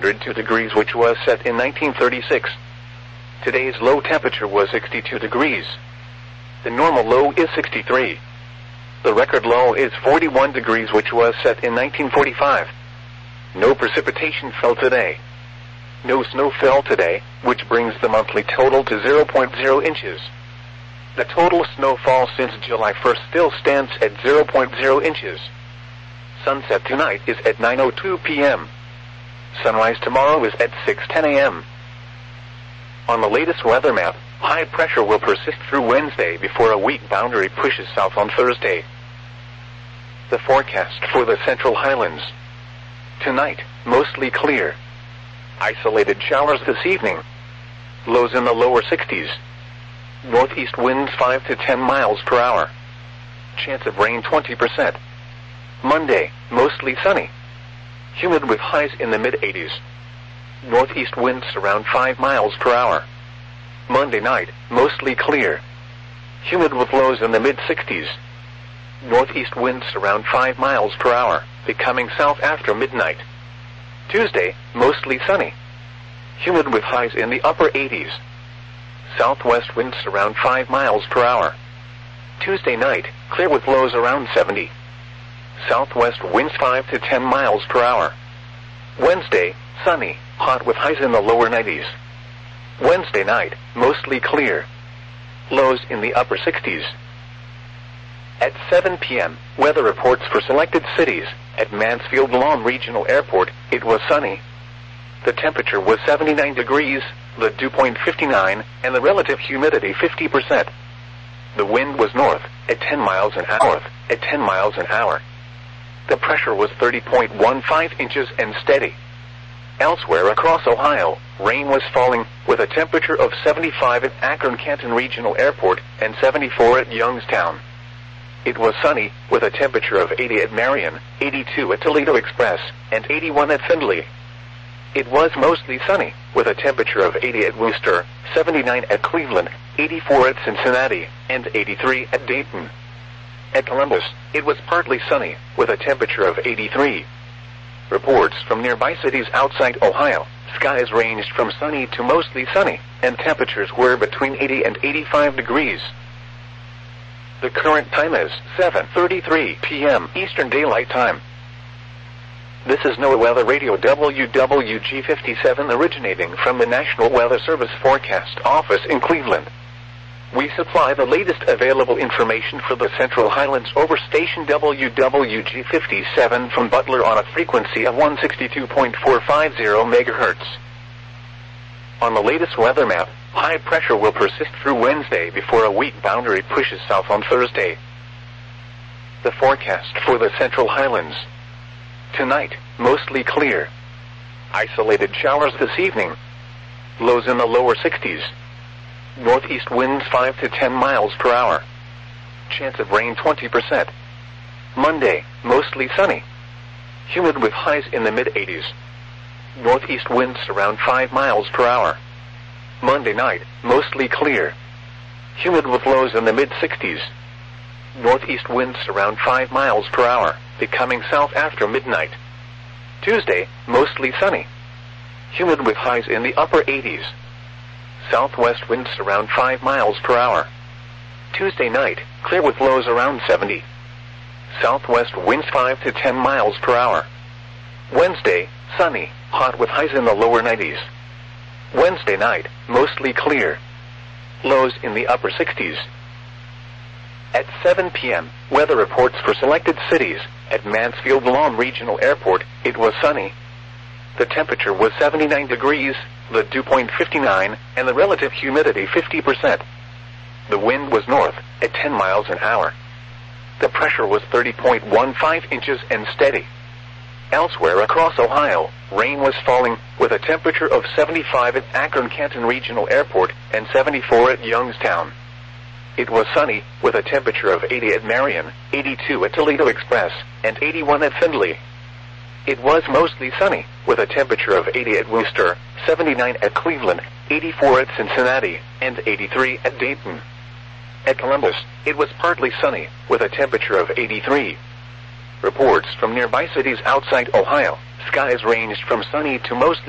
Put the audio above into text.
102 degrees, which was set in 1936. Today's low temperature was 62 degrees. The normal low is 63. The record low is 41 degrees, which was set in 1945. No precipitation fell today. No snow fell today, which brings the monthly total to 0.0 inches. The total snowfall since July 1st still stands at 0.0 inches. Sunset tonight is at 9:02 p.m. Sunrise tomorrow is at 6:10 a.m. On the latest weather map, high pressure will persist through Wednesday before a weak boundary pushes south on Thursday. The forecast for the Central Highlands. Tonight, mostly clear. Isolated showers this evening. Lows in the lower 60s. Northeast winds 5 to 10 miles per hour. Chance of rain 20%. Monday, mostly sunny. Humid with highs in the mid-80s. Northeast winds around 5 miles per hour. Monday night, mostly clear. Humid with lows in the mid-60s. Northeast winds around 5 miles per hour, becoming south after midnight. Tuesday, mostly sunny. Humid with highs in the upper 80s. Southwest winds around 5 miles per hour. Tuesday night, clear with lows around 70. Southwest winds 5 to 10 miles per hour. Wednesday, sunny, hot with highs in the lower 90s. Wednesday night, mostly clear. Lows in the upper 60s. At 7 p.m., weather reports for selected cities. At Mansfield Lawn Regional Airport, it was sunny. The temperature was 79 degrees, the dew point 59, and the relative humidity 50%. The wind was north, at 10 miles an hour. The pressure was 30.15 inches and steady. Elsewhere across Ohio, rain was falling, with a temperature of 75 at Akron-Canton Regional Airport and 74 at Youngstown. It was sunny, with a temperature of 80 at Marion, 82 at Toledo Express, and 81 at Findlay. It was mostly sunny, with a temperature of 80 at Worcester, 79 at Cleveland, 84 at Cincinnati, and 83 at Dayton. At Columbus, it was partly sunny, with a temperature of 83. Reports from nearby cities outside Ohio, skies ranged from sunny to mostly sunny, and temperatures were between 80 and 85 degrees. The current time is 7:33 p.m. Eastern Daylight Time. This is NOAA Weather Radio WWG57 originating from the National Weather Service Forecast Office in Cleveland. We supply the latest available information for the Central Highlands over station WWG57 from Butler on a frequency of 162.450 MHz. On the latest weather map, high pressure will persist through Wednesday before a weak boundary pushes south on Thursday. The forecast for the Central Highlands. Tonight, mostly clear. Isolated showers this evening. Lows in the lower 60s. Northeast winds 5 to 10 miles per hour. Chance of rain 20%. Monday, mostly sunny. Humid with highs in the mid-80s. Northeast winds around 5 miles per hour. Monday night, mostly clear. Humid with lows in the mid-60s. Northeast winds around 5 miles per hour, becoming south after midnight. Tuesday, mostly sunny. Humid with highs in the upper 80s. Southwest winds around 5 miles per hour. Tuesday night, clear with lows around 70. Southwest winds 5 to 10 miles per hour. Wednesday, sunny, hot with highs in the lower 90s. Wednesday night, mostly clear. Lows in the upper 60s. At 7 p.m., weather reports for selected cities. At Mansfield Lawn Regional Airport, it was sunny. The temperature was 79 degrees, the dew point 59, and the relative humidity 50%. The wind was north, at 10 miles an hour. The pressure was 30.15 inches and steady. Elsewhere across Ohio, rain was falling, with a temperature of 75 at Akron-Canton Regional Airport and 74 at Youngstown. It was sunny, with a temperature of 80 at Marion, 82 at Toledo Express, and 81 at Findlay. It was mostly sunny, with a temperature of 80 at Worcester, 79 at Cleveland, 84 at Cincinnati, and 83 at Dayton. At Columbus, it was partly sunny, with a temperature of 83. Reports from nearby cities outside Ohio, skies ranged from sunny to mostly